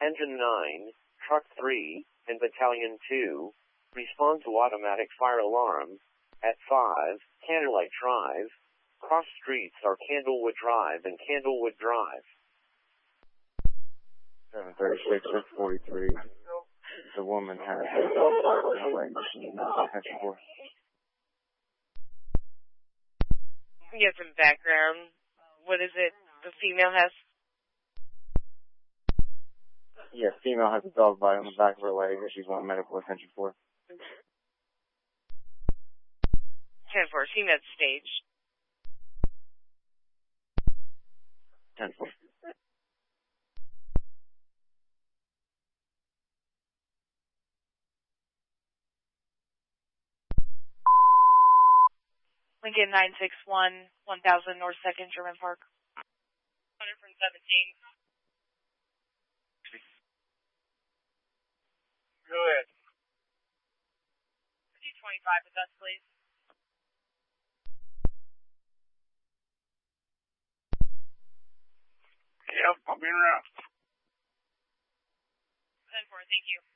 Engine 9, Truck 3, and Battalion 2 respond to automatic fire alarm at 5, Candlelight Drive. Cross streets are Candlewood Drive and Candlewood Drive. 736 or 43. The woman has a weighing machine. You have some background. What is it the female has? Yeah, female has a dog bite on the back of her leg that she's wanting medical attention for. 10-4, she met stage. 10-4. Lincoln 961, 1000 North 2nd, German Park. 100 from 17. Go ahead. 225 with us, please. Yep, I'll be around. 10-4, thank you.